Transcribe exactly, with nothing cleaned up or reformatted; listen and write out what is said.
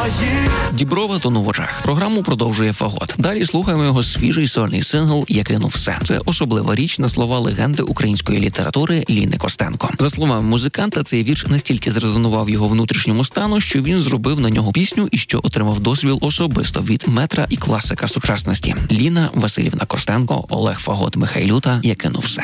Діброва тону в очах. Програму продовжує Фагот. Далі слухаємо його свіжий сольний сингл «Я кинув все». Це особлива річ на слова легенди української літератури Ліни Костенко. За словами музиканта, цей вірш настільки зрезонував його внутрішньому стану, що він зробив на нього пісню і що отримав дозвіл особисто від метра і класика сучасності. Ліна Василівна Костенко, Олег Фагот, Михайлюта «Я кинув все».